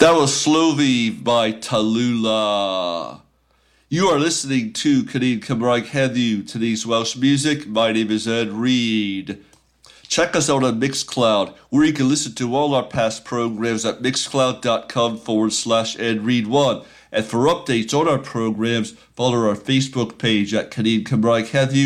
That was Slovy by Tallulah. You are listening to Connected Cymraeg Heddiw, today's Welsh music. My name is Ed Reed. Check us out on Mixcloud, where you can listen to all our past programs at mixcloud.com/EdReed1. And for updates on our programs, follow our Facebook page at Connected Cymraeg Heddiw